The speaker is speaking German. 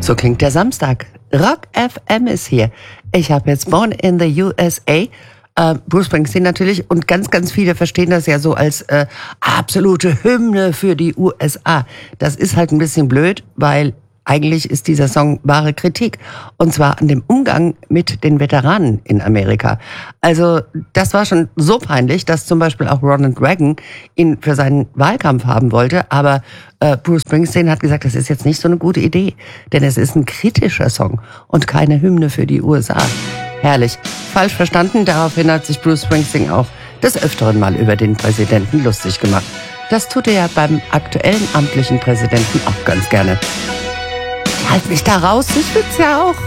So klingt der Samstag. Rock FM ist hier. Ich habe jetzt Born in the USA. Bruce Springsteen natürlich, und ganz, ganz viele verstehen das ja so als absolute Hymne für die USA. Das ist halt ein bisschen blöd, weil eigentlich ist dieser Song wahre Kritik. Und zwar an dem Umgang mit den Veteranen in Amerika. Also das war schon so peinlich, dass zum Beispiel auch Ronald Reagan ihn für seinen Wahlkampf haben wollte. Aber Bruce Springsteen hat gesagt, das ist jetzt nicht so eine gute Idee. Denn es ist ein kritischer Song und keine Hymne für die USA. Herrlich. Falsch verstanden. Daraufhin hat sich Bruce Springsteen auch des Öfteren mal über den Präsidenten lustig gemacht. Das tut er ja beim aktuellen amtlichen Präsidenten auch ganz gerne. Halt mich da raus, ich will's ja auch.